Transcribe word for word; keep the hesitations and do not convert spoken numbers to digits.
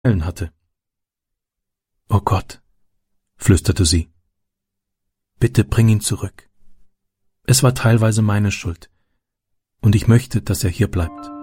hatte. »Oh Gott«, flüsterte sie, »bitte bring ihn zurück. Es war teilweise meine Schuld, und ich möchte, dass er hier bleibt.«